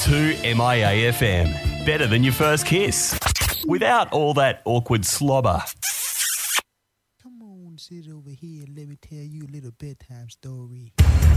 2MIA FM. Better than your first kiss. Without all that awkward slobber. Come on, sit over here and let me tell you a little bedtime story.